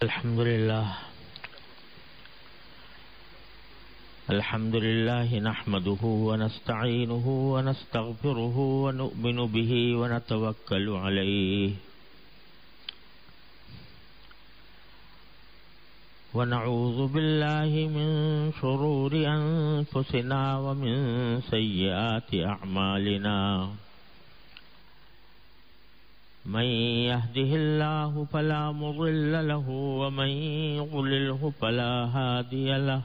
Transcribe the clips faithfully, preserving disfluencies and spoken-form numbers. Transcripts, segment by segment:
الحمد لله الحمد لله نحمده ونستعينه ونستغفره ونؤمن به ونتوكل عليه ونعوذ بالله من شرور أنفسنا ومن سيئات أعمالنا من يهده الله فلا مضل له ومن يضلله فلا هادي له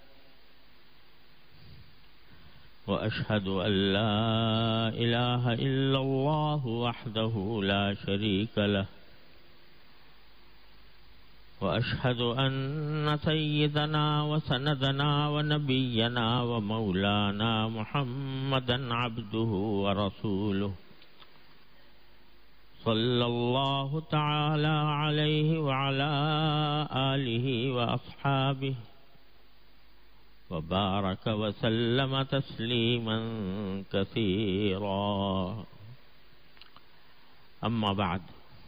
وأشهد أن لا إله إلا الله وحده لا شريك له وأشهد أن سيدنا وسندنا ونبينا ومولانا محمدا عبده ورسوله صلى الله تعالى عليه وعلى آله وأصحابه وبارك وسلم تسليما كثيرا أما بعد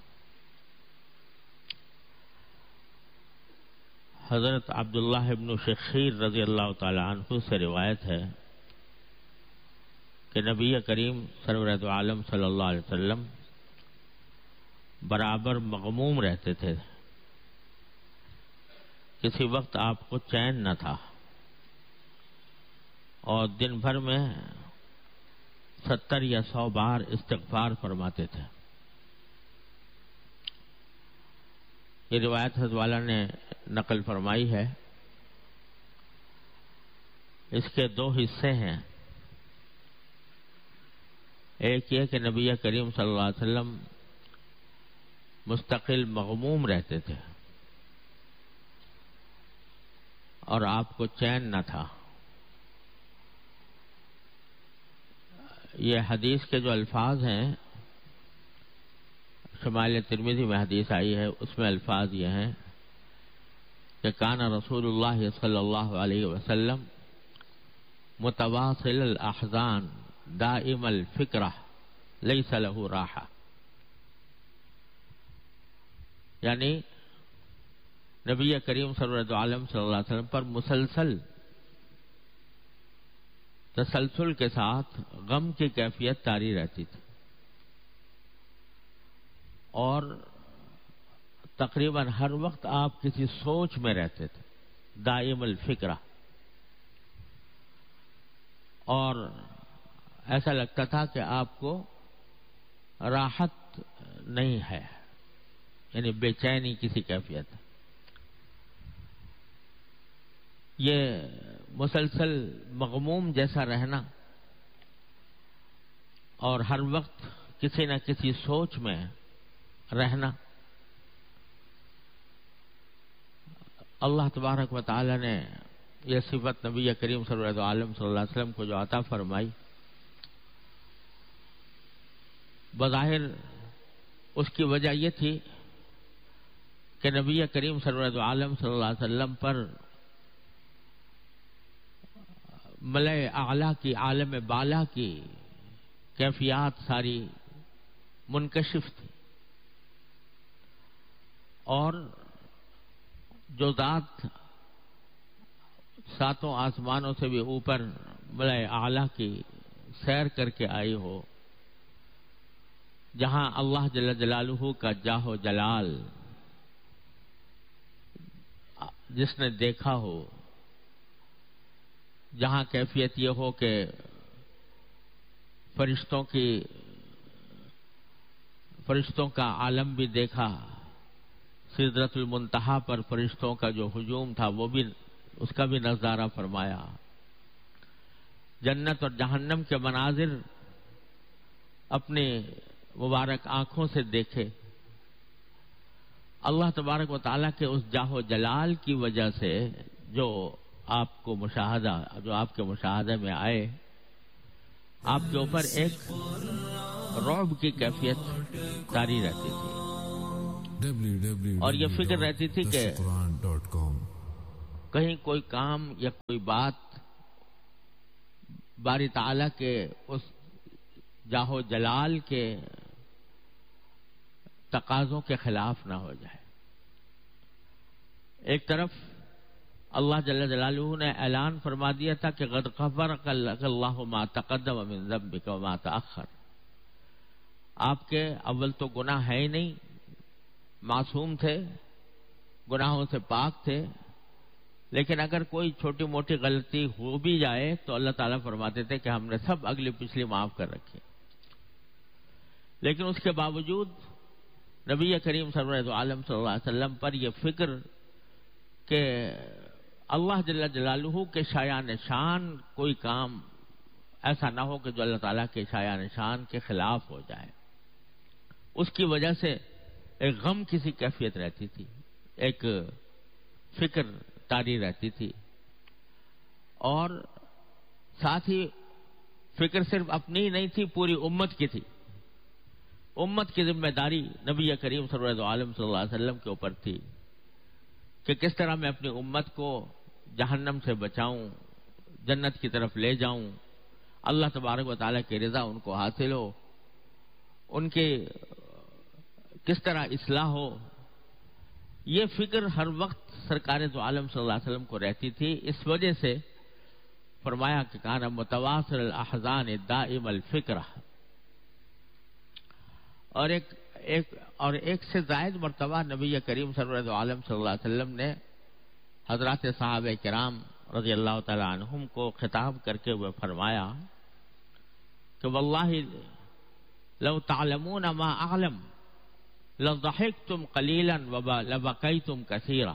حضرت عبداللہ ابن شخیر رضی اللہ تعالی عنہ سے روایت ہے کہ نبی کریم سرور دو عالم صلی اللہ علیہ وسلم برابر مغموم رہتے تھے، کسی وقت آپ کو چین نہ تھا اور دن بھر میں ستر یا سو بار استغفار فرماتے تھے۔ یہ روایت حضرت والا نے نقل فرمائی ہے۔ اس کے دو حصے ہیں، ایک یہ کہ نبی کریم صلی اللہ علیہ وسلم مستقل مغموم رہتے تھے اور آپ کو چین نہ تھا۔ یہ حدیث کے جو الفاظ ہیں، شمائل ترمذی میں حدیث آئی ہے، اس میں الفاظ یہ ہیں کہ کان رسول اللہ صلی اللہ علیہ وسلم متواصل الاحزان دائم الفکرہ لیس له راحہ، یعنی نبی کریم صلی اللہ علیہ وسلم پر مسلسل تسلسل کے ساتھ غم کی کیفیت طاری رہتی تھی اور تقریباً ہر وقت آپ کسی سوچ میں رہتے تھے، دائم الفکرہ، اور ایسا لگتا تھا کہ آپ کو راحت نہیں ہے، یعنی بے چینی کسی کیفیت۔ یہ مسلسل مغموم جیسا رہنا اور ہر وقت کسی نہ کسی سوچ میں رہنا، اللہ تبارک و تعالی نے یہ صفت نبی کریم صلی اللہ علیہ وسلم کو جو عطا فرمائی، بظاہر اس کی وجہ یہ تھی کہ نبی کریم صلی اللہ علیہ وسلم پر ملأ اعلیٰ کی، عالم بالا کی کیفیات ساری منکشف تھی، اور جو ذات ساتوں آسمانوں سے بھی اوپر ملأ اعلیٰ کی سیر کر کے آئی ہو، جہاں اللہ جل جلالہ کا جاہ و جلال جس نے دیکھا ہو، جہاں کیفیت یہ ہو کہ فرشتوں کی فرشتوں کا عالم بھی دیکھا، سدرۃ المنتہا پر فرشتوں کا جو ہجوم تھا وہ بھی، اس کا بھی نظارہ فرمایا، جنت اور جہنم کے مناظر اپنی مبارک آنکھوں سے دیکھے۔ اللہ تبارک و تعالیٰ کے اس جاہ و جلال کی وجہ سے جو آپ کو مشاہدہ جو آپ کے مشاہدے میں آئے، آپ کے اوپر ایک رعب کی کیفیت طاری رہتی تھی، اور یہ فکر رہتی تھی کہ کہیں کوئی کام یا کوئی بات باری تعالیٰ کے اس جاہ و جلال کے تقاضوں کے خلاف نہ ہو جائے۔ ایک طرف اللہ جل جلالہ نے اعلان فرما دیا تھا کہ قد غفر لک اللہ ما تقدم من ذنبک وما تأخر، آپ کے اول تو گناہ ہے ہی نہیں، معصوم تھے، گناہوں سے پاک تھے، لیکن اگر کوئی چھوٹی موٹی غلطی ہو بھی جائے تو اللہ تعالیٰ فرماتے تھے کہ ہم نے سب اگلی پچھلی معاف کر رکھی، لیکن اس کے باوجود نبی کریم سرور عالم صلی اللہ علیہ وسلم پر یہ فکر کہ اللہ جل جلالہ کے شایان شان کوئی کام ایسا نہ ہو کہ جو اللہ تعالیٰ کے شایان شان کے خلاف ہو جائے، اس کی وجہ سے ایک غم کسی کیفیت رہتی تھی، ایک فکر طاری رہتی تھی، اور ساتھ ہی فکر صرف اپنی ہی نہیں تھی، پوری امت کی تھی۔ امت کی ذمہ داری نبی کریم سرور عالم صلی اللہ علیہ وسلم کے اوپر تھی کہ کس طرح میں اپنی امت کو جہنم سے بچاؤں، جنت کی طرف لے جاؤں، اللہ تبارک و تعالیٰ کی رضا ان کو حاصل ہو، ان کے کس طرح اصلاح ہو، یہ فکر ہر وقت سرکار دو عالم صلی اللہ علیہ وسلم کو رہتی تھی۔ اس وجہ سے فرمایا کہ کان متواصل الاحزان دائم الفکرہ، اور ایک ایک اور ایک سے زائد مرتبہ نبی کریم سرور دو عالم صلی اللہ علیہ وسلم نے حضرات صحابہ کرام رضی اللہ تعالی عنہم کو خطاب کر کے وہ فرمایا کہ واللہ لو تعلمون ما اعلم لضحکتم قلیلا ولبکیتم کثیرا،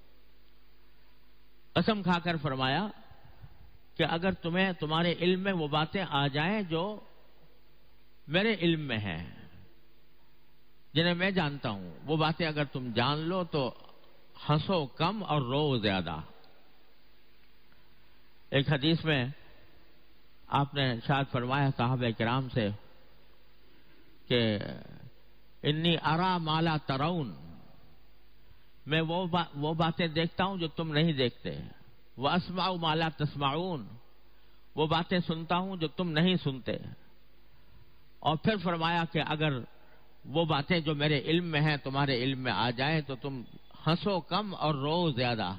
قسم کھا کر فرمایا کہ اگر تمہیں تمہارے علم میں وہ باتیں آ جائیں جو میرے علم میں ہیں، جنہیں میں جانتا ہوں، وہ باتیں اگر تم جان لو تو ہنسو کم اور رو زیادہ۔ ایک حدیث میں آپ نے ارشاد فرمایا صحابہ کرام سے کہ انی ارا ما لا ترون، میں وہ با وہ باتیں دیکھتا ہوں جو تم نہیں دیکھتے، واسمع ما لا تسمعون، وہ باتیں سنتا ہوں جو تم نہیں سنتے، اور پھر فرمایا کہ اگر وہ باتیں جو میرے علم میں ہیں تمہارے علم میں آ جائیں تو تم ہنسو کم اور رو زیادہ،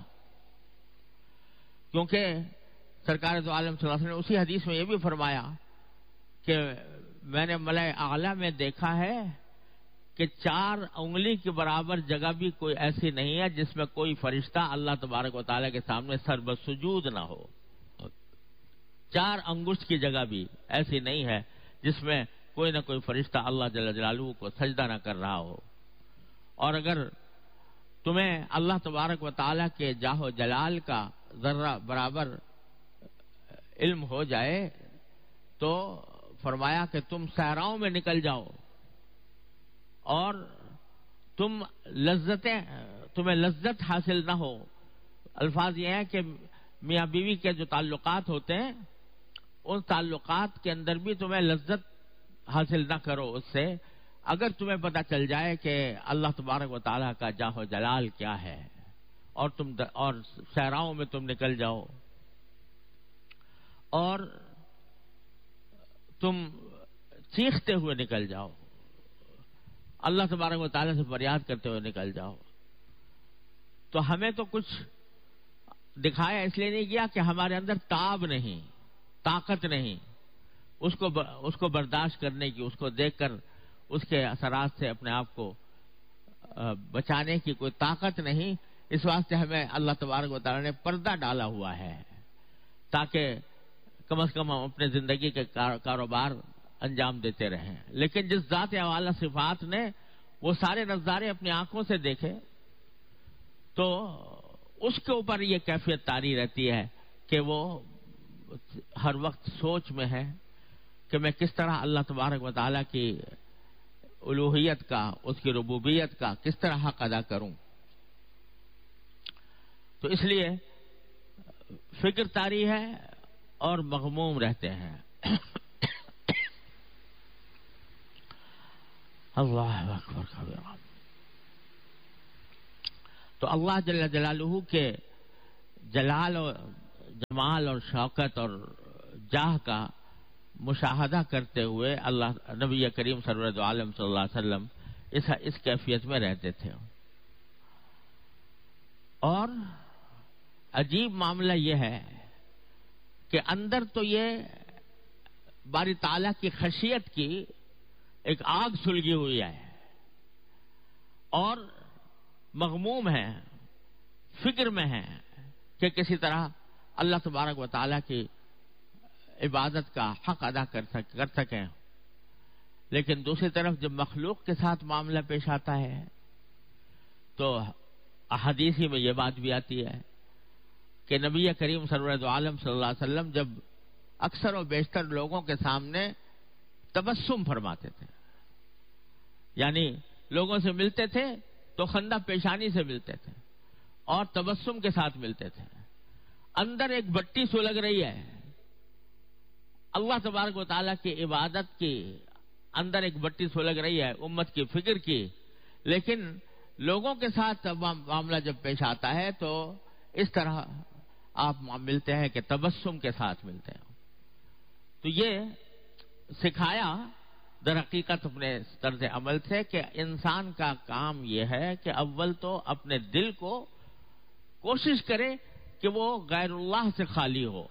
کیونکہ سرکار دو عالم صلی اللہ علیہ وسلم نے اسی حدیث میں یہ بھی فرمایا کہ میں نے ملائے اعلیٰ میں دیکھا ہے کہ چار انگلی کے برابر جگہ بھی کوئی ایسی نہیں ہے جس میں کوئی فرشتہ اللہ تبارک و تعالیٰ کے سامنے سر بسجود نہ ہو، چار انگشت کی جگہ بھی ایسی نہیں ہے جس میں کوئی نہ کوئی فرشتہ اللہ جل جلالہ کو سجدہ نہ کر رہا ہو۔ اور اگر تمہیں اللہ تبارک و تعالیٰ کے جاہ و جلال کا ذرہ برابر علم ہو جائے تو فرمایا کہ تم صحراؤں میں نکل جاؤ اور تم لذتیں تمہیں لذت حاصل نہ ہو۔ الفاظ یہ ہیں کہ میاں بیوی کے جو تعلقات ہوتے ہیں ان تعلقات کے اندر بھی تمہیں لذت حاصل نہ کرو اس سے، اگر تمہیں پتہ چل جائے کہ اللہ تبارک و تعالیٰ کا جاہ و جلال کیا ہے، اور تم اور صحراؤں میں تم نکل جاؤ اور تم چیختے ہوئے نکل جاؤ، اللہ تبارک و تعالیٰ سے فریاد کرتے ہوئے نکل جاؤ، تو ہمیں تو کچھ دکھایا اس لیے نہیں کیا کہ ہمارے اندر تاب نہیں، طاقت نہیں اس کو اس کو برداشت کرنے کی، اس کو دیکھ کر اس کے اثرات سے اپنے آپ کو بچانے کی کوئی طاقت نہیں، اس واسطے ہمیں اللہ تبارک و تعالیٰ نے پردہ ڈالا ہوا ہے تاکہ کم از کم ہم اپنے زندگی کے کاروبار انجام دیتے رہیں۔ لیکن جس ذات اعلیٰ صفات نے وہ سارے نظارے اپنی آنکھوں سے دیکھے تو اس کے اوپر یہ کیفیت طاری رہتی ہے کہ وہ ہر وقت سوچ میں ہے کہ میں کس طرح اللہ تبارک و تعالیٰ کی الوہیت کا، اس کی ربوبیت کا کس طرح حق ادا کروں۔ تو اس لیے فکر طاری ہے اور مغموم رہتے ہیں۔ اللہ اکبر کبیرہ۔ تو اللہ جل جلالہ کے جلال اور جمال اور شوکت اور جاہ کا مشاہدہ کرتے ہوئے اللہ نبی کریم سرور دو عالم صلی اللہ علیہ وسلم اس اس کیفیت میں رہتے تھے۔ اور عجیب معاملہ یہ ہے کہ اندر تو یہ باری تعالیٰ کی خشیت کی ایک آگ سلگی ہوئی ہے اور مغموم ہے، فکر میں ہے کہ کسی طرح اللہ تبارک و تعالیٰ کی عبادت کا حق ادا کر سک کر سکیں، لیکن دوسری طرف جب مخلوق کے ساتھ معاملہ پیش آتا ہے تو احادیث میں یہ بات بھی آتی ہے کہ نبی کریم سرور عالم صلی اللہ علیہ وسلم جب اکثر و بیشتر لوگوں کے سامنے تبسم فرماتے تھے، یعنی لوگوں سے ملتے تھے تو خندہ پیشانی سے ملتے تھے اور تبسم کے ساتھ ملتے تھے، اندر ایک بٹی سلگ رہی ہے اللہ تبارک و تعالیٰ کی عبادت کی، اندر ایک بٹی سلگ رہی ہے امت کی فکر کی، لیکن لوگوں کے ساتھ معاملہ جب پیش آتا ہے تو اس طرح آپ ملتے ہیں کہ تبسم کے ساتھ ملتے ہیں۔ تو یہ سکھایا در حقیقت اپنے طرز عمل سے کہ انسان کا کام یہ ہے کہ اول تو اپنے دل کو کوشش کرے کہ وہ غیر اللہ سے خالی ہو،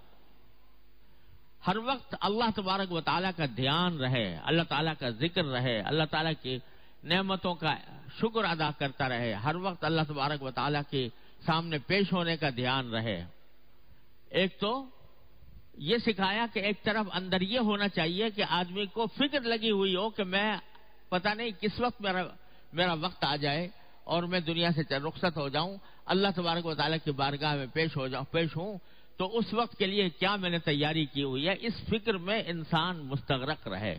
ہر وقت اللہ تبارک و تعالیٰ کا دھیان رہے، اللہ تعالیٰ کا ذکر رہے، اللہ تعالیٰ کی نعمتوں کا شکر ادا کرتا رہے، ہر وقت اللہ تبارک و تعالیٰ کے سامنے پیش ہونے کا دھیان رہے۔ ایک تو یہ سکھایا کہ ایک طرف اندر یہ ہونا چاہیے کہ آدمی کو فکر لگی ہوئی ہو کہ میں پتہ نہیں کس وقت میرا میرا وقت آ جائے اور میں دنیا سے رخصت ہو جاؤں، اللہ تبارک و تعالیٰ کی بارگاہ میں پیش ہو جاؤں پیش ہوں تو اس وقت کے لیے کیا میں نے تیاری کی ہوئی ہے، اس فکر میں انسان مستغرق رہے۔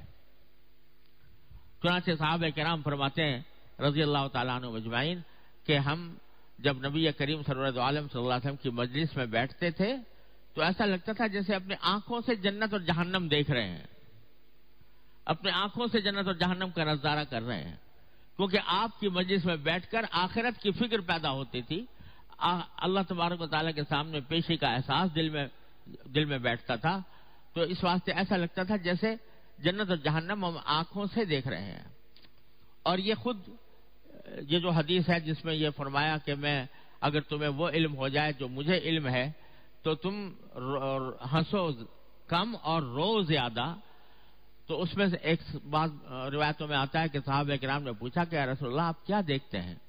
چنانچہ صحابہ کرام فرماتے ہیں رضی اللہ تعالیٰ عنہ مجمعین کہ ہم جب نبی کریم سرور عالم صلی اللہ علیہ وسلم کی مجلس میں بیٹھتے تھے تو ایسا لگتا تھا جیسے اپنے آنکھوں سے جنت اور جہنم دیکھ رہے ہیں، اپنے آنکھوں سے جنت اور جہنم کا نظارہ کر رہے ہیں، کیونکہ آپ کی مجلس میں بیٹھ کر آخرت کی فکر پیدا ہوتی تھی، اللہ تبارک و تعالیٰ کے سامنے پیشی کا احساس دل میں دل میں بیٹھتا تھا، تو اس واسطے ایسا لگتا تھا جیسے جنت اور جہنم ہم آنکھوں سے دیکھ رہے ہیں۔ اور یہ خود یہ جو حدیث ہے جس میں یہ فرمایا کہ میں اگر تمہیں وہ علم ہو جائے جو مجھے علم ہے تو تم ہنسو کم اور رو زیادہ، تو اس میں سے ایک بات روایتوں میں آتا ہے کہ صحابہ کرام نے پوچھا کہ یا رسول اللہ آپ کیا دیکھتے ہیں،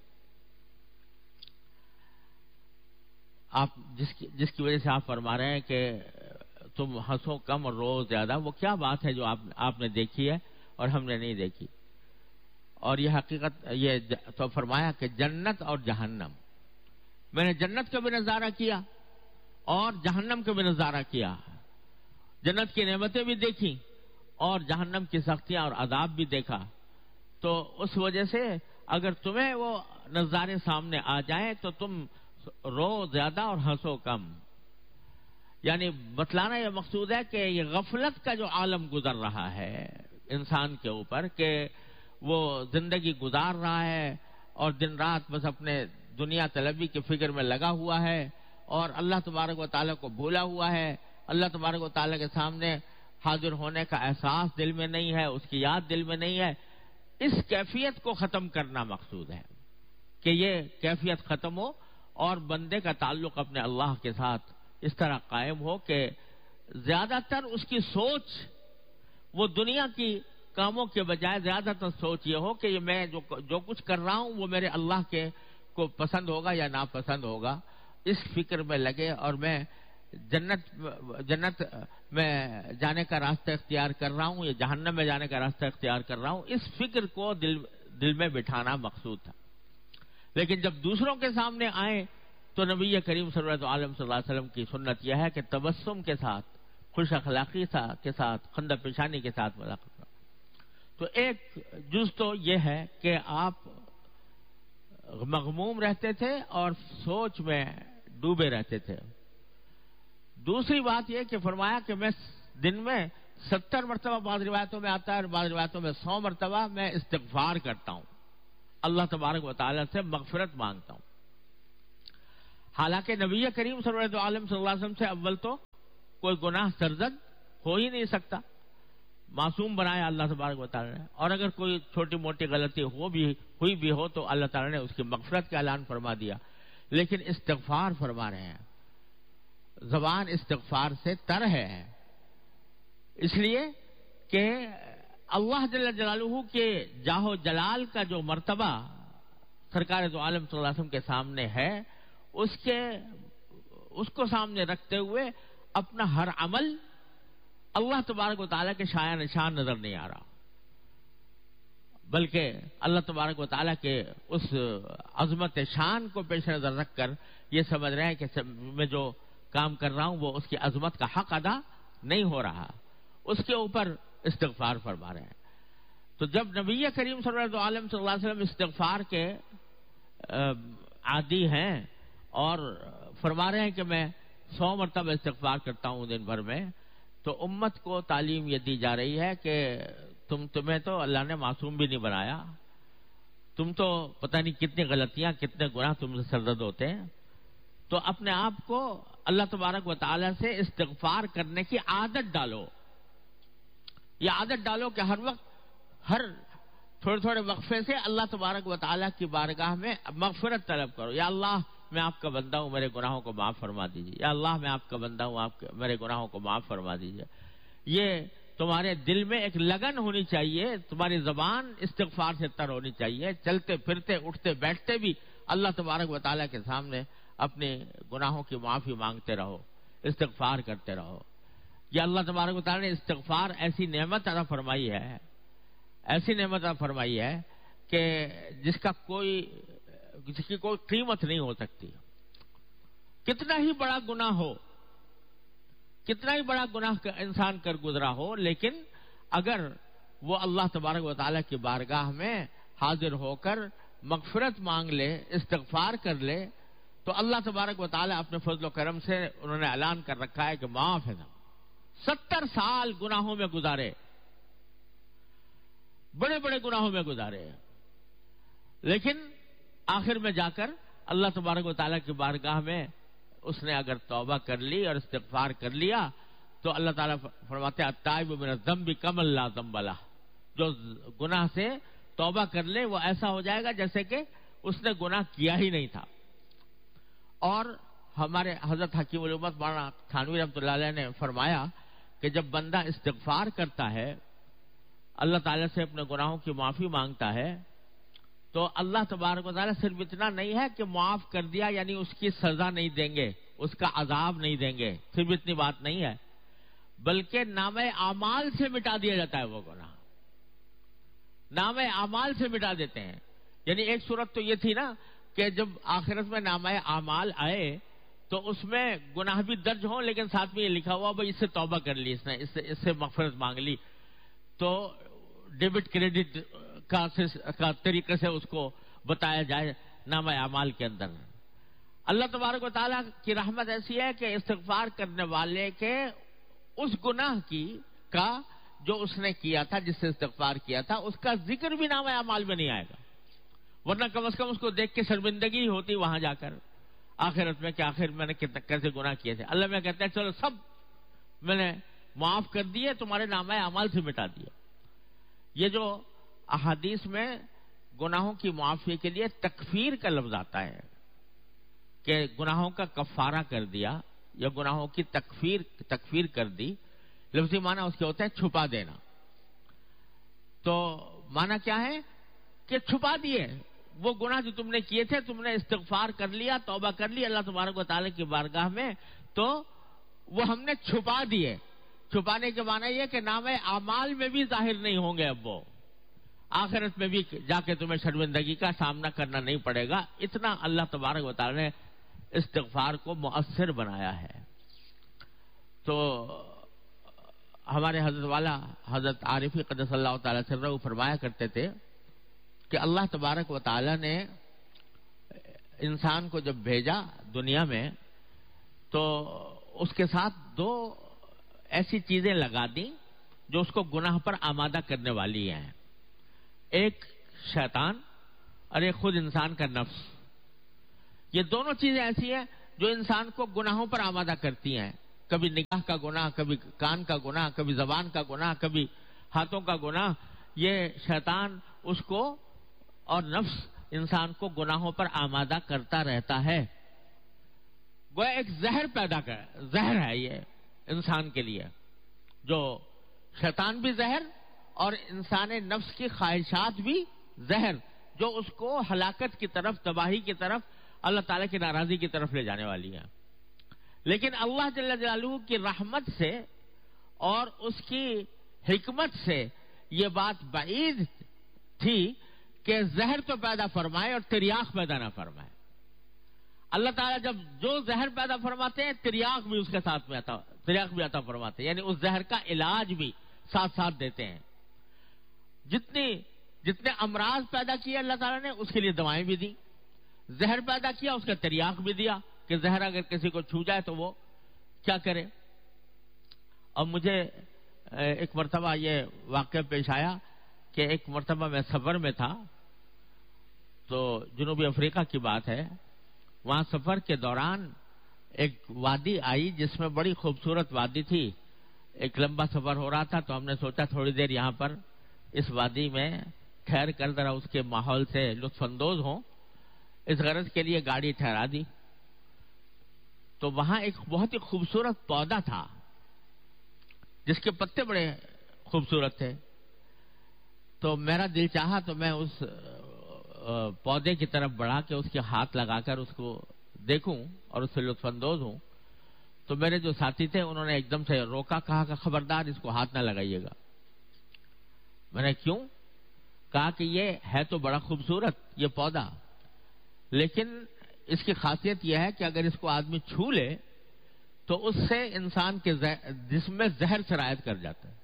آپ جس کی جس کی وجہ سے آپ فرما رہے ہیں کہ تم ہنسو کم اور رو زیادہ، وہ کیا بات ہے جو آپ آپ نے دیکھی ہے اور ہم نے نہیں دیکھی؟ اور یہ حقیقت یہ تو فرمایا کہ جنت اور جہنم، میں نے جنت کا بھی نظارہ کیا اور جہنم کا بھی نظارہ کیا، جنت کی نعمتیں بھی دیکھی اور جہنم کی سختیاں اور عذاب بھی دیکھا، تو اس وجہ سے اگر تمہیں وہ نظارے سامنے آ جائیں تو تم رو زیادہ اور ہنسو کم۔ یعنی بتلانا یہ مقصود ہے کہ یہ غفلت کا جو عالم گزر رہا ہے انسان کے اوپر، کہ وہ زندگی گزار رہا ہے اور دن رات بس اپنے دنیا طلبی کی فکر میں لگا ہوا ہے اور اللہ تبارک و تعالیٰ کو بھولا ہوا ہے، اللہ تبارک و تعالیٰ کے سامنے حاضر ہونے کا احساس دل میں نہیں ہے، اس کی یاد دل میں نہیں ہے۔ اس کیفیت کو ختم کرنا مقصود ہے کہ یہ کیفیت ختم ہو اور بندے کا تعلق اپنے اللہ کے ساتھ اس طرح قائم ہو کہ زیادہ تر اس کی سوچ وہ دنیا کی کاموں کے بجائے زیادہ تر سوچ یہ ہو کہ یہ میں جو جو کچھ کر رہا ہوں وہ میرے اللہ کے کو پسند ہوگا یا ناپسند ہوگا، اس فکر میں لگے اور میں جنت جنت میں جانے کا راستہ اختیار کر رہا ہوں یا جہنم میں جانے کا راستہ اختیار کر رہا ہوں، اس فکر کو دل دل میں بٹھانا مقصود تھا۔ لیکن جب دوسروں کے سامنے آئے تو نبی کریم صلی اللہ علیہ وسلم کی سنت یہ ہے کہ تبسم کے ساتھ، خوش اخلاقی کے ساتھ، خندہ پیشانی کے ساتھ ملاقات۔ تو ایک جز تو یہ ہے کہ آپ مغموم رہتے تھے اور سوچ میں ڈوبے رہتے تھے۔ دوسری بات یہ کہ فرمایا کہ میں دن میں ستر مرتبہ بعض روایتوں میں آتا ہے اور بعض روایتوں میں سو مرتبہ میں استغفار کرتا ہوں، اللہ تبارک و تعالیٰ سے مغفرت مانگتا ہوں۔ حالانکہ نبی کریم صلی اللہ علیہ وسلم سے اول تو کوئی گناہ سرزد ہو ہی نہیں سکتا، معصوم بنایا اللہ تبارک و تعالیٰ نے، اور اگر کوئی چھوٹی موٹی غلطی ہو بھی ہوئی بھی ہو تو اللہ تعالیٰ نے اس کی مغفرت کا اعلان فرما دیا۔ لیکن استغفار فرما رہے ہیں. زبان استغفار سے تر ہے، اس لیے کہ اللہ جل جلالہ کے جاہ و جلال کا جو مرتبہ سرکار دو عالم صلی اللہ علیہ وسلم کے سامنے ہے، اس کے اس کو سامنے رکھتے ہوئے اپنا ہر عمل اللہ تبارک و تعالیٰ کے شایع نشان نظر نہیں آ رہا، بلکہ اللہ تبارک و تعالیٰ کے اس عظمت شان کو پیش نظر رکھ کر یہ سمجھ رہے ہیں کہ میں جو کام کر رہا ہوں وہ اس کی عظمت کا حق ادا نہیں ہو رہا، اس کے اوپر استغفار فرما رہے ہیں. تو جب نبی کریم صلی اللہ علیہ وسلم استغفار کے عادی ہیں اور فرما رہے ہیں کہ میں سو مرتبہ استغفار کرتا ہوں دن بھر میں، تو امت کو تعلیم یہ دی جا رہی ہے کہ تم تمہیں تو اللہ نے معصوم بھی نہیں بنایا، تم تو پتہ نہیں کتنی غلطیاں کتنے گناہ تم سے سرزد ہوتے ہیں، تو اپنے آپ کو اللہ تبارک و تعالیٰ سے استغفار کرنے کی عادت ڈالو. یہ عادت ڈالو کہ ہر وقت ہر تھوڑے تھوڑے وقفے سے اللہ تبارک و تعالیٰ کی بارگاہ میں مغفرت طلب کرو. یا اللہ میں آپ کا بندہ ہوں، میرے گناہوں کو معاف فرما دیجیے. یا اللہ میں آپ کا بندہ ہوں، آپ میرے گناہوں کو معاف فرما دیجیے. یہ تمہارے دل میں ایک لگن ہونی چاہیے، تمہاری زبان استغفار سے تر ہونی چاہیے. چلتے پھرتے اٹھتے بیٹھتے بھی اللہ تبارک و تعالیٰ کے سامنے اپنے گناہوں کی معافی مانگتے رہو، استغفار کرتے رہو. یہ اللہ تبارک و تعالیٰ نے استغفار ایسی نعمت عطا فرمائی ہے، ایسی نعمت عطا فرمائی ہے کہ جس کا کوئی جس کی کوئی قیمت نہیں ہو سکتی. کتنا ہی بڑا گناہ ہو، کتنا ہی بڑا گناہ انسان کر گزرا ہو، لیکن اگر وہ اللہ تبارک و تعالیٰ کی بارگاہ میں حاضر ہو کر مغفرت مانگ لے، استغفار کر لے، تو اللہ تبارک و تعالیٰ اپنے فضل و کرم سے انہوں نے اعلان کر رکھا ہے کہ معاف ہے نا. ستر سال گناہوں میں گزارے، بڑے بڑے گناہوں میں گزارے، لیکن آخر میں جا کر اللہ تبارک و تعالیٰ کی بارگاہ میں اس نے اگر توبہ کر لی اور استغفار کر لیا تو اللہ تعالیٰ فرماتے ہیں التائب من الذنب کمن لا ذنب لہ. جو گناہ سے توبہ کر لے وہ ایسا ہو جائے گا جیسے کہ اس نے گناہ کیا ہی نہیں تھا. اور ہمارے حضرت حکیم الامت مولانا تھانوی رحمۃ اللہ علیہ نے فرمایا کہ جب بندہ استغفار کرتا ہے، اللہ تعالیٰ سے اپنے گناہوں کی معافی مانگتا ہے، تو اللہ تبارک و تعالیٰ صرف اتنا نہیں ہے کہ معاف کر دیا یعنی اس کی سزا نہیں دیں گے، اس کا عذاب نہیں دیں گے، صرف اتنی بات نہیں ہے، بلکہ نام اعمال سے مٹا دیا جاتا ہے. وہ گناہ نام اعمال سے مٹا دیتے ہیں. یعنی ایک صورت تو یہ تھی نا کہ جب آخرت میں نام اعمال آئے تو اس میں گناہ بھی درج ہوں، لیکن ساتھ میں یہ لکھا ہوا بھائی اس سے توبہ کر لی، اس نے اس سے اس سے مغفرت مانگ لی، تو ڈیبٹ کریڈٹ کا کا طریقے سے اس کو بتایا جائے نام اعمال کے اندر. اللہ تبارک و تعالیٰ کی رحمت ایسی ہے کہ استغفار کرنے والے کے اس گناہ کی کا جو اس نے کیا تھا، جس سے استغفار کیا تھا، اس کا ذکر بھی نام اعمال میں نہیں آئے گا، ورنہ کم از کم اس کو دیکھ کے شرمندگی ہوتی وہاں جا کر آخرت میں کہ آخر میں نے کیسے گناہ کیے تھے. اللہ میں کہتا ہے چلو سب میں نے معاف کر دیے، تمہارے نام اعمال سے مٹا دیا. یہ جو احادیث میں گناہوں کی معافی کے لیے تکفیر کا لفظ آتا ہے کہ گناہوں کا کفارہ کر دیا یا گناہوں کی تکفیر تکفیر کر دی، لفظی معنی اس کے ہوتا ہے چھپا دینا. تو معنی کیا ہے کہ چھپا دیے وہ گناہ جو تم نے کیے تھے، تم نے استغفار کر لیا، توبہ کر لی اللہ تبارک و تعالیٰ کی بارگاہ میں، تو وہ ہم نے چھپا دیے. چھپانے کے معنی یہ کہ نام اعمال میں بھی ظاہر نہیں ہوں گے، اب وہ آخرت میں بھی جا کے تمہیں شرمندگی کا سامنا کرنا نہیں پڑے گا. اتنا اللہ تبارک و تعالیٰ نے استغفار کو مؤثر بنایا ہے. تو ہمارے حضرت والا حضرت عارفی قدس اللہ تعالیٰ سرہ فرمایا کرتے تھے کہ اللہ تبارک و تعالیٰ نے انسان کو جب بھیجا دنیا میں تو اس کے ساتھ دو ایسی چیزیں لگا دیں جو اس کو گناہ پر آمادہ کرنے والی ہیں. ایک شیطان اور ایک خود انسان کا نفس. یہ دونوں چیزیں ایسی ہیں جو انسان کو گناہوں پر آمادہ کرتی ہیں. کبھی نگاہ کا گناہ، کبھی کان کا گناہ، کبھی زبان کا گناہ، کبھی ہاتھوں کا گناہ. یہ شیطان اس کو اور نفس انسان کو گناہوں پر آمادہ کرتا رہتا ہے. گویا ایک زہر پیدا کر زہر ہے یہ انسان کے لیے، جو شیطان بھی زہر اور انسان نفس کی خواہشات بھی زہر، جو اس کو ہلاکت کی طرف، تباہی کی طرف، اللہ تعالیٰ کی ناراضی کی طرف لے جانے والی ہے۔ لیکن اللہ جل جلالہ کی رحمت سے اور اس کی حکمت سے یہ بات بعید تھی کہ زہر تو پیدا فرمائے اور تریاق پیدا نہ فرمائے۔ اللہ تعالیٰ جب جو زہر پیدا فرماتے ہیں تریاق بھی اس کے ساتھ میں آتا تریاق بھی عطا فرماتے ہیں، یعنی اس زہر کا علاج بھی ساتھ ساتھ دیتے ہیں۔ جتنی جتنے امراض پیدا کیے اللہ تعالیٰ نے اس کے لیے دوائیں بھی دی، زہر پیدا کیا اس کا تریاق بھی دیا کہ زہر اگر کسی کو چھو جائے تو وہ کیا کرے۔ اور مجھے ایک مرتبہ یہ واقعہ پیش آیا کہ ایک مرتبہ میں سفر میں تھا، تو جنوبی افریقہ کی بات ہے، وہاں سفر کے دوران ایک وادی آئی جس میں بڑی خوبصورت وادی تھی۔ ایک لمبا سفر ہو رہا تھا تو ہم نے سوچا تھوڑی دیر یہاں پر اس وادی میں ٹھہر کر ذرا اس کے ماحول سے لطف اندوز ہوں، اس غرض کے لیے گاڑی ٹھہرا دی۔ تو وہاں ایک بہت ہی خوبصورت پودا تھا جس کے پتے بڑے خوبصورت تھے، تو میرا دل چاہا تو میں اس پودے کی طرف بڑھا کے اس کے ہاتھ لگا کر اس کو دیکھوں اور اس سے لطف اندوز ہوں۔ تو میرے جو ساتھی تھے انہوں نے ایک دم سے روکا، کہا کہ خبردار اس کو ہاتھ نہ لگائیے گا۔ میں نے کیوں؟ کہا کہ یہ ہے تو بڑا خوبصورت یہ پودا، لیکن اس کی خاصیت یہ ہے کہ اگر اس کو آدمی چھو لے تو اس سے انسان کے جسم میں زہر سرایت کر جاتا ہے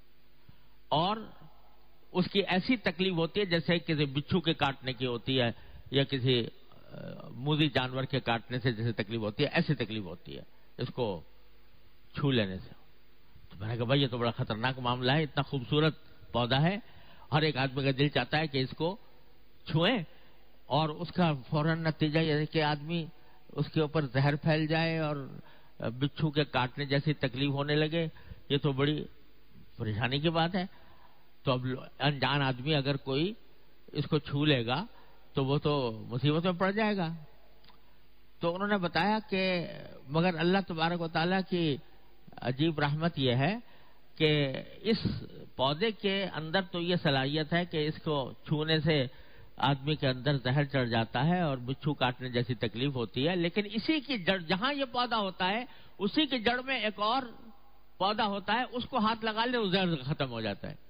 اور اس کی ایسی تکلیف ہوتی ہے جیسے کسی بچھو کے کاٹنے کی ہوتی ہے یا کسی موذی جانور کے کاٹنے سے جیسے تکلیف ہوتی ہے، ایسی تکلیف ہوتی ہے اس کو چھو لینے سے۔ تو میں نے کہا بھائی یہ تو بڑا خطرناک معاملہ ہے، اتنا خوبصورت پودا ہے، ہر ایک آدمی کا دل چاہتا ہے کہ اس کو چھوئیں، اور اس کا فوراً نتیجہ یہ ہے کہ آدمی اس کے اوپر زہر پھیل جائے اور بچھو کے کاٹنے جیسی تکلیف ہونے لگے، یہ تو بڑی پریشانی کی بات ہے۔ تو اب انجان آدمی اگر کوئی اس کو چھو لے گا تو وہ تو مصیبت میں پڑ جائے گا۔ تو انہوں نے بتایا کہ مگر اللہ تبارک و تعالیٰ کی عجیب رحمت یہ ہے کہ اس پودے کے اندر تو یہ صلاحیت ہے کہ اس کو چھونے سے آدمی کے اندر زہر چڑھ جاتا ہے اور بچھو کاٹنے جیسی تکلیف ہوتی ہے، لیکن اسی کی جڑ جہاں یہ پودا ہوتا ہے اسی کی جڑ میں ایک اور پودا ہوتا ہے، اس کو ہاتھ لگا لے وہ زہر ختم ہو جاتا ہے۔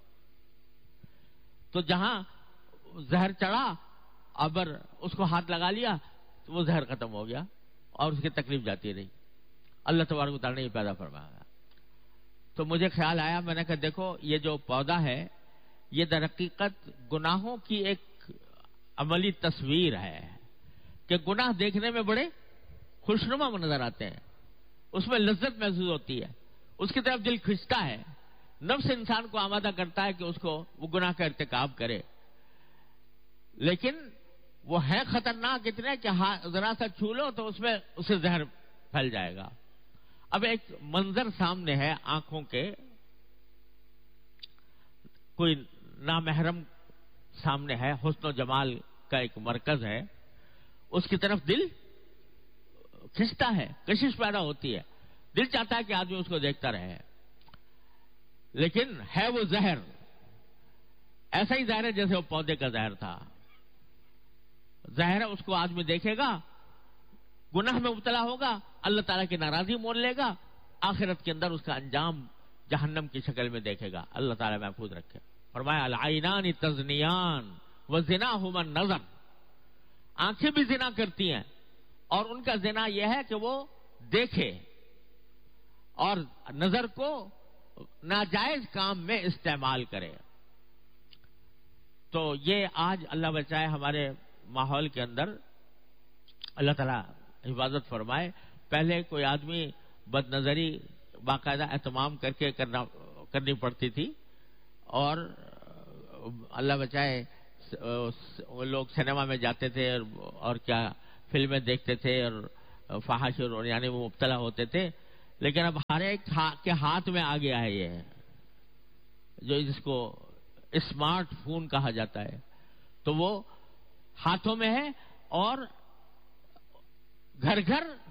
تو جہاں زہر چڑھا ابر اس کو ہاتھ لگا لیا تو وہ زہر ختم ہو گیا اور اس کی تکلیف جاتی رہی۔ اللہ تبارک و تعالیٰ نے یہ پیدا فرمایا۔ تو مجھے خیال آیا، میں نے کہا دیکھو یہ جو پودا ہے یہ در حقیقت گناہوں کی ایک عملی تصویر ہے کہ گناہ دیکھنے میں بڑے خوشنما نظر آتے ہیں، اس میں لذت محسوس ہوتی ہے، اس کی طرف دل کھنچتا ہے، نفس انسان کو آمادہ کرتا ہے کہ اس کو وہ گناہ کا ارتکاب کرے، لیکن وہ ہے خطرناک اتنے کہ ذرا سا چھو لو تو اس میں اسے زہر پھیل جائے گا۔ اب ایک منظر سامنے ہے آنکھوں کے، کوئی نامحرم سامنے ہے، حسن و جمال کا ایک مرکز ہے، اس کی طرف دل کھنچتا ہے، کشش پیدا ہوتی ہے، دل چاہتا ہے کہ آدمی اس کو دیکھتا رہے، لیکن ہے وہ زہر، ایسا ہی زہر ہے جیسے وہ پودے کا زہر تھا۔ زہر اس کو آدمی دیکھے گا، گناہ میں مبتلا ہوگا، اللہ تعالیٰ کی ناراضی مول لے گا، آخرت کے اندر اس کا انجام جہنم کی شکل میں دیکھے گا۔ اللہ تعالیٰ محفوظ رکھے۔ فرمایا العینان تزنیان وزناہما النظر، آنکھیں بھی زنا کرتی ہیں اور ان کا زنا یہ ہے کہ وہ دیکھے اور نظر کو ناجائز کام میں استعمال کرے۔ تو یہ آج اللہ بچائے ہمارے ماحول کے اندر اللہ تعالیٰ حفاظت فرمائے۔ پہلے کوئی آدمی بد نظری باقاعدہ اہتمام کر کے کرنا کرنی پڑتی تھی، اور اللہ بچائے لوگ سنیما میں جاتے تھے اور کیا فلمیں دیکھتے تھے اور فحش اور یعنی وہ مبتلا ہوتے تھے، لیکن اب ہر ایک کے ہاتھ میں آ گیا ہے یہ جو جس کو اسمارٹ فون کہا جاتا ہے، تو وہ ہاتھوں میں ہے اور گھر گھر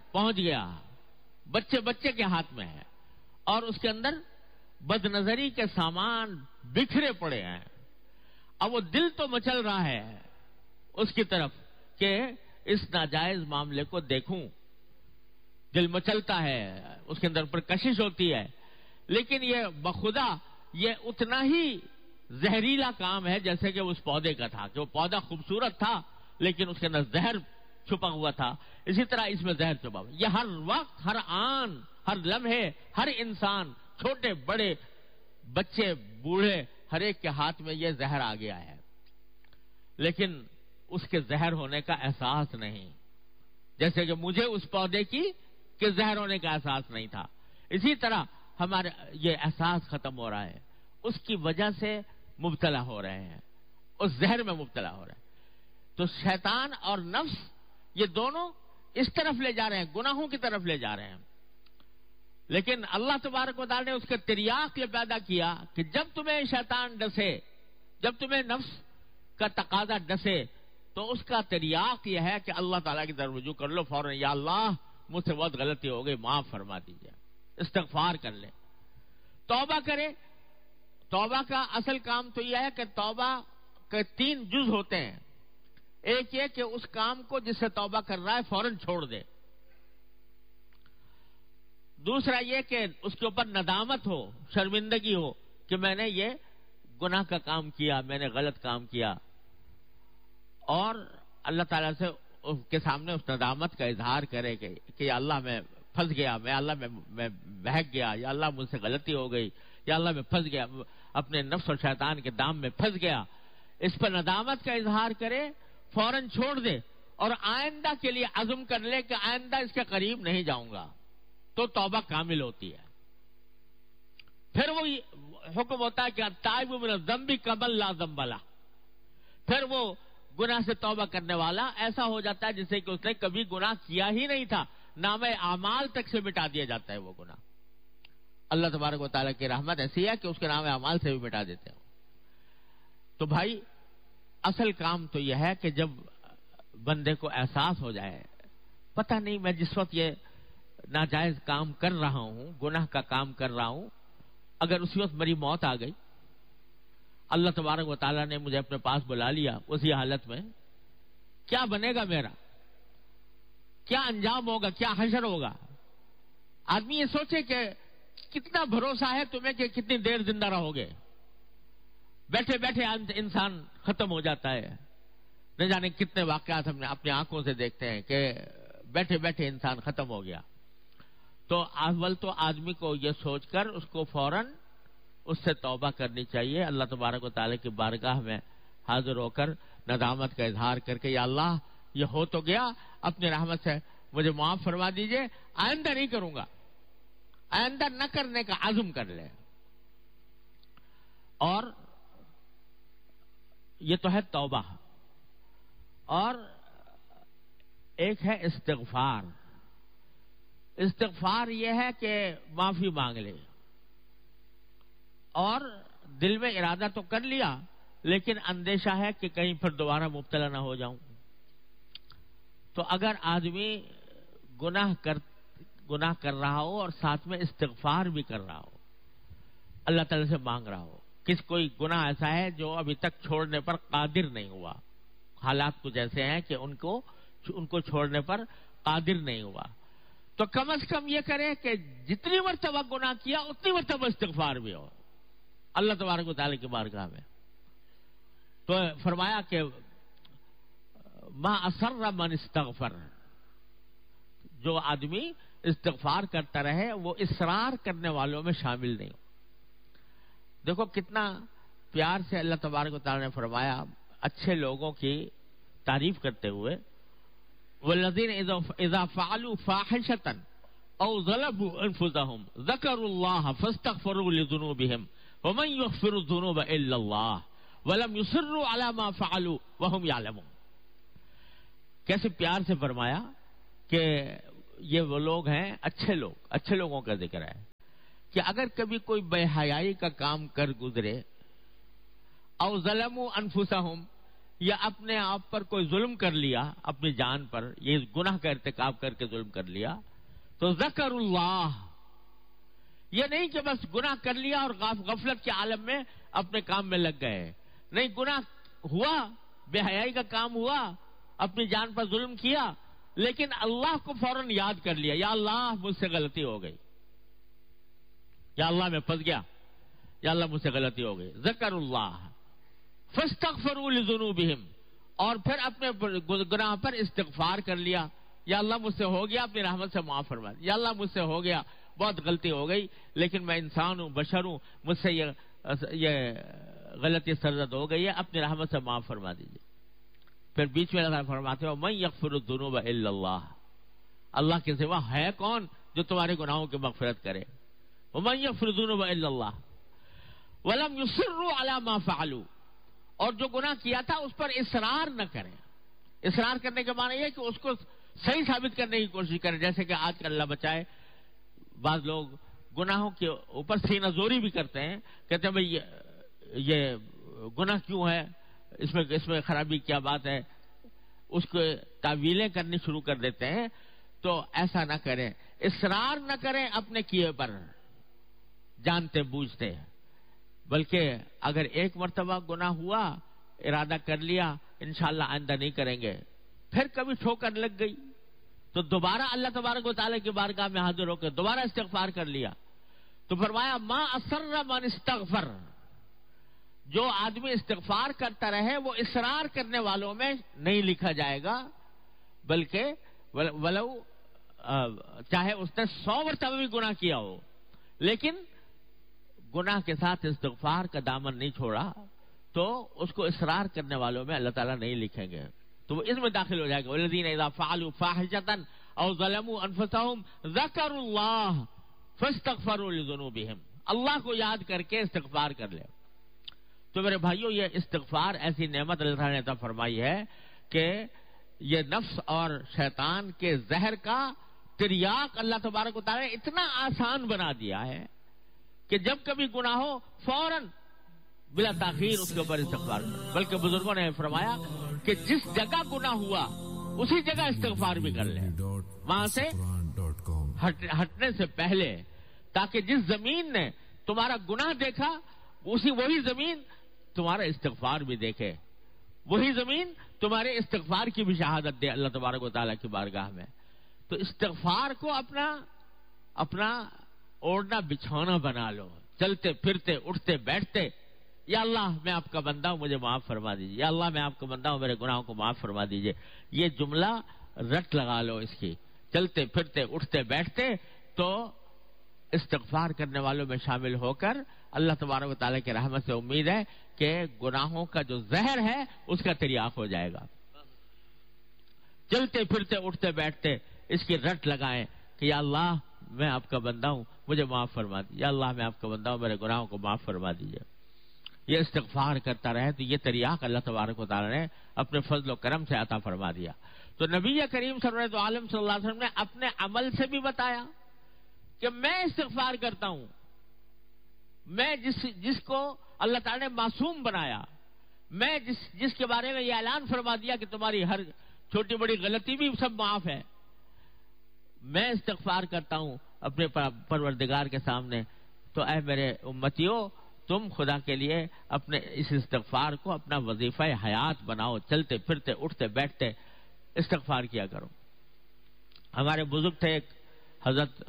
پہنچ گیا، بچے بچے کے ہاتھ میں ہے، اور اس کے اندر بد نظری کے سامان بکھرے پڑے ہیں. اب وہ دل تو مچل رہا ہے اس کی طرف کہ اس ناجائز معاملے کو دیکھوں، دل مچلتا ہے، اس کے اندر پر کشش ہوتی ہے، لیکن یہ بخدا یہ اتنا ہی زہریلا کام ہے جیسے کہ اس پودے کا تھا، کہ وہ پودا خوبصورت تھا لیکن اس کے اندر زہر چھپا ہوا تھا. اسی طرح اس میں زہر چھپا ہوا. یہ ہر وقت، ہر آن، ہر لمحے، ہر انسان، چھوٹے بڑے، بچے بوڑھے، ہر ایک کے ہاتھ میں یہ زہر آ گیا ہے، لیکن اس کے زہر ہونے کا احساس نہیں، جیسے کہ مجھے اس پودے کی کہ زہر ہونے کا احساس نہیں تھا. اسی طرح ہمارے یہ احساس ختم ہو رہا ہے، اس کی وجہ سے مبتلا ہو رہے ہیں، اس زہر میں مبتلا ہو رہے ہیں. تو شیطان اور نفس یہ دونوں اس طرف لے جا رہے ہیں، گناہوں کی طرف لے جا رہے ہیں. لیکن اللہ تبارک و تعالی نے اس کے تریاق یہ پیدا کیا کہ جب تمہیں شیطان ڈسے، جب تمہیں نفس کا تقاضا ڈسے، تو اس کا تریاق یہ ہے کہ اللہ تعالیٰ کی طرف رجوع کر لو فوراً، یا اللہ مجھ سے بہت غلطی ہو گئی، معاف فرما دیجیے، استغفار کر لے، توبہ کرے. توبہ کا اصل کام تو یہ ہے کہ توبہ کے تین جز ہوتے ہیں. ایک یہ کہ اس کام کو جس سے توبہ کر رہا ہے فوراً چھوڑ دے. دوسرا یہ کہ اس کے اوپر ندامت ہو، شرمندگی ہو کہ میں نے یہ گناہ کا کام کیا، میں نے غلط کام کیا، اور اللہ تعالیٰ سے اس کے سامنے اس ندامت کا اظہار کرے کہ کہ اللہ میں پھنس گیا، میں اللہ میں میں بہک گیا، یا اللہ مجھ سے غلطی ہو گئی، یا اللہ میں پھنس گیا، اپنے نفس اور شیطان کے دام میں پھنس گیا. اس پر ندامت کا اظہار کرے، فوراً چھوڑ دے، اور آئندہ کے لیے عزم کر لے کہ آئندہ اس کے قریب نہیں جاؤں گا، تو توبہ کامل ہوتی ہے. پھر وہ حکم ہوتا ہے کہ التائب من الذنب کمن لا ذنب لہ، پھر وہ گناہ سے توبہ کرنے والا ایسا ہو جاتا ہے جیسے کہ اس نے کبھی گناہ کیا ہی نہیں تھا، نام اعمال تک سے مٹا دیا جاتا ہے وہ گناہ. اللہ تبارک و تعالیٰ کی رحمت ایسی ہے کہ اس کے نام اعمال سے بھی مٹا دیتے ہیں. تو بھائی اصل کام تو یہ ہے کہ جب بندے کو احساس ہو جائے، پتہ نہیں میں جس وقت یہ ناجائز کام کر رہا ہوں، گناہ کا کام کر رہا ہوں، اگر اسی وقت میری موت آ گئی، اللہ تبارک و تعالیٰ نے مجھے اپنے پاس بلا لیا اسی حالت میں، کیا بنے گا میرا؟ کیا انجام ہوگا؟ کیا حشر ہوگا؟ آدمی یہ سوچے کہ کتنا بھروسہ ہے تمہیں کہ کتنی دیر زندہ رہو گے. بیٹھے بیٹھے انسان ختم ہو جاتا ہے. نہ جانے کتنے واقعات ہم نے اپنی آنکھوں سے دیکھتے ہیں کہ بیٹھے بیٹھے انسان ختم ہو گیا. تو اول تو آدمی کو یہ سوچ کر اس کو فوراً اس سے توبہ کرنی چاہیے، اللہ تبارک و تعالیٰ کی بارگاہ میں حاضر ہو کر ندامت کا اظہار کر کے، یا اللہ یہ ہو تو گیا، اپنی رحمت سے مجھے معاف فرما دیجئے، آئندہ نہیں کروں گا، آئندہ نہ کرنے کا عزم کر لے. اور یہ تو ہے توبہ. اور ایک ہے استغفار. استغفار یہ ہے کہ معافی مانگ لے، اور دل میں ارادہ تو کر لیا لیکن اندیشہ ہے کہ کہیں پھر دوبارہ مبتلا نہ ہو جاؤں. تو اگر آدمی گناہ کر گناہ کر رہا ہو اور ساتھ میں استغفار بھی کر رہا ہو، اللہ تعالی سے مانگ رہا ہو، کس کوئی گناہ ایسا ہے جو ابھی تک چھوڑنے پر قادر نہیں ہوا، حالات کچھ ایسے ہیں کہ ان کو ان کو چھوڑنے پر قادر نہیں ہوا، تو کم از کم یہ کرے کہ جتنی مرتبہ گناہ کیا اتنی مرتبہ استغفار بھی ہو اللہ تبارک و تعالی کی بارگاہ میں. تو فرمایا کہ ما اصر من استغفر، جو آدمی استغفار کرتا رہے وہ اصرار کرنے والوں میں شامل نہیں. دیکھو کتنا پیار سے اللہ تبارک و تعالی نے فرمایا اچھے لوگوں کی تعریف کرتے ہوئے، والذین اذا فعلوا فاحشة او ظلموا انفسهم ذکروا اللہ فاستغفروا لذنوبهم ومن یغفر الذنوب الا اللہ ولم یصروا علی ما فعلوا وهم یعلمون. کیسے پیار سے فرمایا کہ یہ وہ لوگ ہیں اچھے لوگ، اچھے لوگوں کا ذکر ہے کہ اگر کبھی کوئی بے حیائی کا کام کر گزرے، او ظلموا انفسهم، یا اپنے آپ پر کوئی ظلم کر لیا، اپنی جان پر یہ گناہ کا ارتکاب کر کے ظلم کر لیا، تو ذکر اللہ، یہ نہیں کہ بس گناہ کر لیا اور غفلت کے عالم میں اپنے کام میں لگ گئے، نہیں، گناہ ہوا، بے حیائی کا کام ہوا، اپنی جان پر ظلم کیا، لیکن اللہ کو فوراً یاد کر لیا، یا اللہ مجھ سے غلطی ہو گئی، یا اللہ میں پھنس گیا، یا اللہ مجھ سے غلطی ہو گئی، ذکر اللہ فاستغفروا لذنوبہم، اور پھر اپنے گناہ پر استغفار کر لیا، یا اللہ مجھ سے ہو گیا، اپنی رحمت سے معاف فرما، یا اللہ مجھ سے ہو گیا، بہت غلطی ہو گئی، لیکن میں انسان ہوں، بشر ہوں، مجھ سے یہ یہ غلطی سرزد ہو گئی ہے، اپنی رحمت سے معاف فرما دیجیے۔ پھر بیچ میں اللہ فرماتے ہو من یغفر الذنوب الا اللہ، اللہ کے سوا ہے کون جو تمہارے گناہوں کی مغفرت کرے؟ ومن یغفر الذنوب الا اللہ ولم یصروا علی ما فعلوا، اور جو گناہ کیا تھا اس پر اصرار نہ کریں۔ اصرار کرنے کے معنی یہ ہے کہ اس کو صحیح ثابت کرنے کی کوشش کریں، جیسے کہ آج کل اللہ بچائے بعض لوگ گناہوں کے اوپر سینہ زوری بھی کرتے ہیں، کہتے ہیں بھئی یہ گناہ کیوں ہے، اس میں اس میں خرابی کیا بات ہے، اس کو تعویلیں کرنی شروع کر دیتے ہیں۔ تو ایسا نہ کریں، اصرار نہ کریں اپنے کیے پر جانتے بوجھتے، بلکہ اگر ایک مرتبہ گناہ ہوا، ارادہ کر لیا انشاءاللہ آئندہ نہیں کریں گے، پھر کبھی ٹھوکر لگ گئی تو دوبارہ اللہ تبارک و تعالیٰ کی بارگاہ میں حاضر ہو کے دوبارہ استغفار کر لیا، تو فرمایا ما اصر من استغفر، جو آدمی استغفار کرتا رہے وہ اصرار کرنے والوں میں نہیں لکھا جائے گا، بلکہ ولو چاہے اس نے سو مرتبہ بھی گناہ کیا ہو، لیکن گناہ کے ساتھ استغفار کا دامن نہیں چھوڑا تو اس کو اصرار کرنے والوں میں اللہ تعالیٰ نہیں لکھیں گے، تو وہ اس میں داخل ہو جائے گا۔ والذین اذا فعلوا فاحشۃ او ظلموا انفسهم ذکروا اللہ فاستغفروا لذنوبہم، اللہ کو یاد کر کے استغفار کر لے۔ تو میرے بھائیوں، یہ استغفار ایسی نعمت اللہ تعالیٰ نے عطا فرمائی ہے کہ یہ نفس اور شیطان کے زہر کا تریاق اللہ تبارک و تعالیٰ نے اتنا آسان بنا دیا ہے کہ جب کبھی گناہ ہو فوراً بلا تاخیر اس کے اوپر استغفار کرو۔ بلکہ بزرگوں نے فرمایا کہ جس جگہ گناہ ہوا اسی جگہ استغفار بھی کر لے، وہاں سے ہٹ ہٹنے سے پہلے، تاکہ جس زمین نے تمہارا گناہ دیکھا اسی وہی زمین تمہارا استغفار بھی دیکھے، وہی زمین تمہارے استغفار کی بھی شہادت دے اللہ تبارک و تعالیٰ کی بارگاہ میں۔ تو استغفار کو اپنا اپنا اوڑھنا بچھونا بنا لو، چلتے پھرتے اٹھتے بیٹھتے، یا اللہ میں آپ کا بندہ ہوں مجھے معاف فرما دیجیے، یا اللہ میں آپ کا بندہ ہوں میرے گناہوں کو معاف فرما دیجیے، یہ جملہ رٹ لگا لو اس کی، چلتے پھرتے اٹھتے بیٹھتے، تو استغفار کرنے والوں میں شامل ہو کر اللہ تبارک و تعالیٰ کی رحمت سے امید ہے کہ گناہوں کا جو زہر ہے اس کا تریاق ہو جائے گا۔ چلتے پھرتے اٹھتے بیٹھتے اس کی رٹ لگائیں کہ یا اللہ میں آپ کا بندہ ہوں مجھے معاف فرما دیجیے، یا اللہ میں آپ کا بندہ ہوں میرے گناہوں کو معاف فرما دیجیے۔ یہ استغفار کرتا رہے تو یہ تریاق اللہ تبارک و تعالیٰ نے اپنے فضل و کرم سے عطا فرما دیا۔ تو نبی کریم سرورت عالم صلی اللہ علیہ وسلم نے اپنے عمل سے بھی بتایا کہ میں استغفار کرتا ہوں، میں جس جس کو اللہ تعالیٰ نے معصوم بنایا، میں جس جس کے بارے میں یہ اعلان فرما دیا کہ تمہاری ہر چھوٹی بڑی غلطی بھی سب معاف ہے، میں استغفار کرتا ہوں اپنے پروردگار کے سامنے، تو اے میرے امتیوں تم خدا کے لیے اپنے اس استغفار کو اپنا وظیفہ حیات بناؤ، چلتے پھرتے اٹھتے بیٹھتے استغفار کیا کرو۔ ہمارے بزرگ تھے ایک حضرت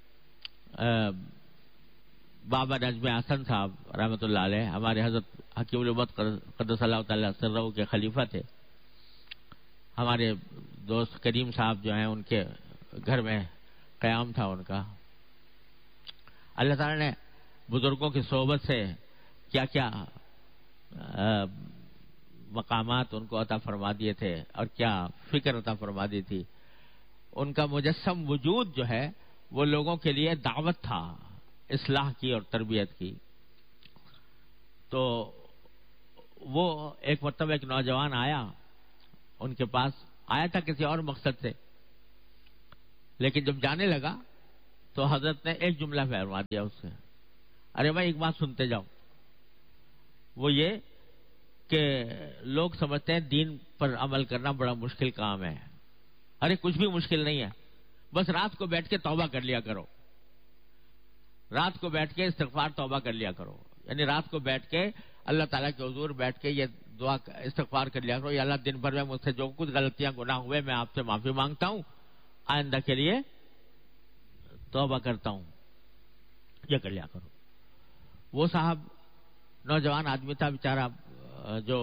بابا نجم حسن صاحب رحمۃ اللہ علیہ، ہمارے حضرت حکیم الامت قدس اللہ تعالی سرہ کے خلیفہ تھے۔ ہمارے دوست کریم صاحب جو ہیں ان کے گھر میں قیام تھا ان کا۔ اللہ تعالیٰ نے بزرگوں کی صحبت سے کیا کیا مقامات ان کو عطا فرما دیے تھے اور کیا فکر عطا فرما دی تھی۔ ان کا مجسم وجود جو ہے وہ لوگوں کے لیے دعوت تھا اصلاح کی اور تربیت کی۔ تو وہ ایک مرتبہ ایک نوجوان آیا ان کے پاس، آیا تھا کسی اور مقصد سے، لیکن جب جانے لگا تو حضرت نے ایک جملہ فرما دیا اس سے، ارے بھائی ایک بات سنتے جاؤ، وہ یہ کہ لوگ سمجھتے ہیں دین پر عمل کرنا بڑا مشکل کام ہے. ارے کچھ بھی مشکل نہیں ہے، بس رات کو بیٹھ کے توبہ کر لیا کرو، رات کو بیٹھ کے استغفار توبہ کر لیا کرو. یعنی رات کو بیٹھ کے اللہ تعالیٰ کے حضور بیٹھ کے یہ دعا استغفار کر لیا کرو، یا اللہ دن بھر میں مجھ سے جو کچھ غلطیاں گناہ ہوئے میں آپ سے معافی مانگتا ہوں، آئندہ کے لیے توبہ کرتا ہوں، یہ کر لیا کرو. وہ صاحب نوجوان آدمی تھا بیچارہ، جو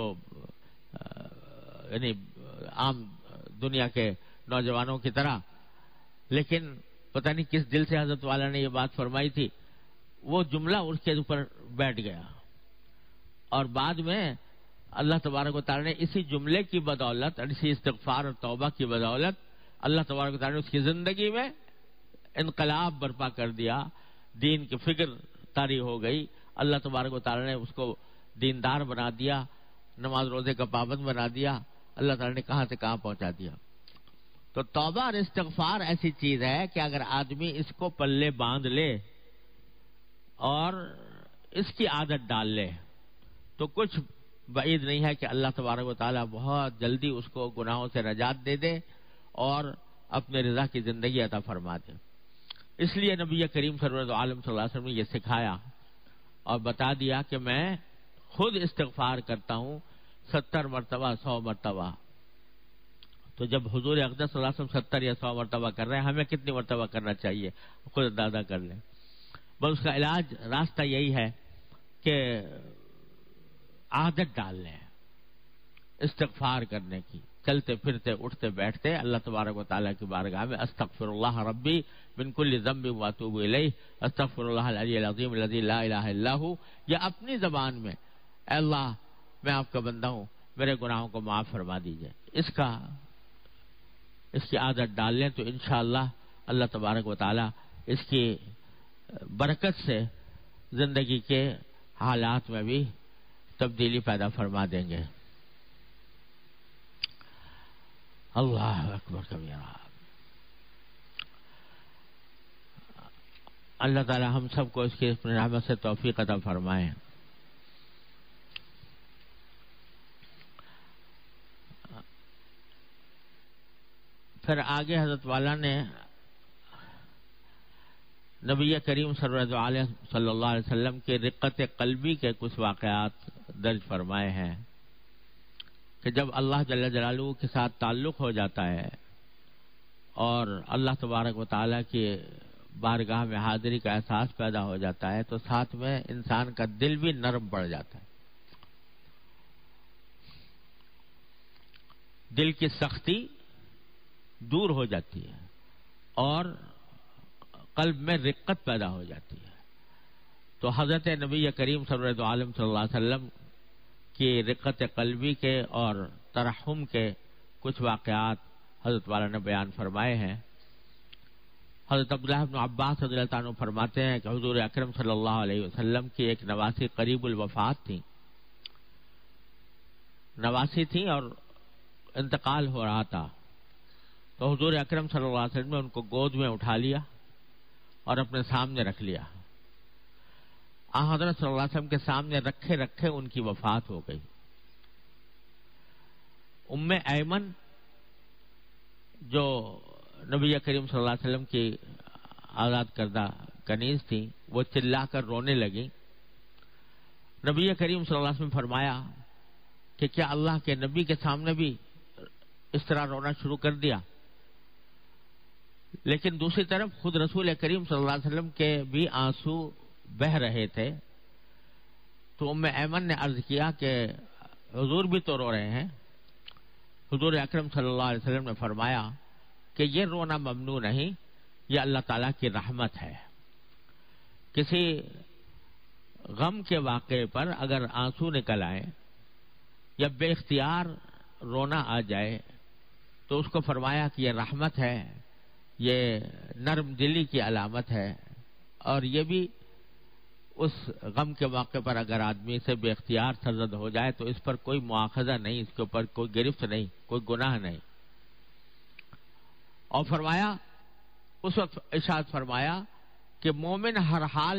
یعنی عام دنیا کے نوجوانوں کی طرح، لیکن پتہ نہیں کس دل سے حضرت والا نے یہ بات فرمائی تھی، وہ جملہ اس کے اوپر بیٹھ گیا. اور بعد میں اللہ تبارک و تعالیٰ نے اسی جملے کی بدولت اور اسی استغفار اور توبہ کی بدولت اللہ تبارک و تعالیٰ نے اس کی زندگی میں انقلاب برپا کر دیا. دین کی فکر طاری ہو گئی، اللہ تبارک و تعالیٰ نے اس کو دیندار بنا دیا، نماز روزے کا پابند بنا دیا، اللہ تعالیٰ نے کہاں سے کہاں پہنچا دیا. تو توبہ اور استغفار ایسی چیز ہے کہ اگر آدمی اس کو پلے باندھ لے اور اس کی عادت ڈال لے تو کچھ بعید نہیں ہے کہ اللہ تبارک و تعالیٰ بہت جلدی اس کو گناہوں سے نجات دے دے اور اپنے رضا کی زندگی عطا فرما دے. اس لیے نبی کریم سرور عالم صلی اللہ علیہ وسلم نے یہ سکھایا اور بتا دیا کہ میں خود استغفار کرتا ہوں ستر مرتبہ سو مرتبہ. تو جب حضور اقدس صلی اللہ علیہ وسلم ستر یا سو مرتبہ کر رہے ہیں، ہمیں کتنی مرتبہ کرنا چاہیے؟ خود اندازہ کر لیں. بس اس کا علاج راستہ یہی ہے کہ عادت ڈال لیں استغفار کرنے کی، چلتے پھرتے اٹھتے بیٹھتے اللہ تبارک و تعالیٰ کی بارگاہ میں استغفر اللہ ربی من کل ذنب واتوب الیہ، استغفر اللہ العلی العظیم الذی لا الہ الا ہو، یا اپنی زبان میں اے اللہ میں آپ کا بندہ ہوں، میرے گناہوں کو معاف فرما دیجئے. اس کا اس کی عادت ڈال لیں تو انشاءاللہ اللہ تبارک و تعالیٰ اس کی برکت سے زندگی کے حالات میں بھی تبدیلی پیدا فرما دیں گے. اللہ اکبر کبیرہ. اللہ تعالی ہم سب کو اس کی اپنے رحمت سے توفیق عطا فرمائے. پھر آگے حضرت والا نے نبی کریم صلی اللہ علیہ وسلم کے رقت قلبی کے کچھ واقعات درج فرمائے ہیں کہ جب اللہ جل جلالہ کے ساتھ تعلق ہو جاتا ہے اور اللہ تبارک و تعالیٰ کی بارگاہ میں حاضری کا احساس پیدا ہو جاتا ہے تو ساتھ میں انسان کا دل بھی نرم پڑ جاتا ہے. دل کی سختی دور ہو جاتی ہے اور قلب میں رقت پیدا ہو جاتی ہے. تو حضرت نبی کریم صلی اللہ علیہ صلی اللہ علیہ وسلم کی رقت قلبی کے اور ترحم کے کچھ واقعات حضرت والا نے بیان فرمائے ہیں. حضرت عبداللہ بن عباس رضی اللہ عنہ فرماتے ہیں کہ حضور اکرم صلی اللہ علیہ وسلم کی ایک نواسی قریب الوفات تھی، نواسی تھی اور انتقال ہو رہا تھا. تو حضور اکرم صلی اللہ علیہ وسلم نے ان کو گود میں اٹھا لیا اور اپنے سامنے رکھ لیا. آن حضرت صلی اللہ علیہ وسلم کے سامنے رکھے رکھے ان کی وفات ہو گئی. ام ایمن جو نبی کریم صلی اللہ علیہ وسلم کی آزاد کردہ کنیز تھی، وہ چلا کر رونے لگی. نبی کریم صلی اللہ علیہ وسلم فرمایا کہ کیا اللہ کے نبی کے سامنے بھی اس طرح رونا شروع کر دیا؟ لیکن دوسری طرف خود رسول کریم صلی اللہ علیہ وسلم کے بھی آنسو بہ رہے تھے. تو ام ایمن نے عرض کیا کہ حضور بھی تو رو رہے ہیں. حضور اکرم صلی اللہ علیہ وسلم نے فرمایا کہ یہ رونا ممنوع نہیں، یہ اللہ تعالیٰ کی رحمت ہے. کسی غم کے واقعے پر اگر آنسو نکل آئے یا بے اختیار رونا آ جائے تو اس کو فرمایا کہ یہ رحمت ہے، یہ نرم دلی کی علامت ہے. اور یہ بھی اس غم کے موقع پر اگر آدمی سے بے اختیار سرزد ہو جائے تو اس پر کوئی مواخذہ نہیں، اس کے اوپر کوئی گرفت نہیں، کوئی گناہ نہیں. اور فرمایا اس وقت ارشاد فرمایا کہ مومن ہر حال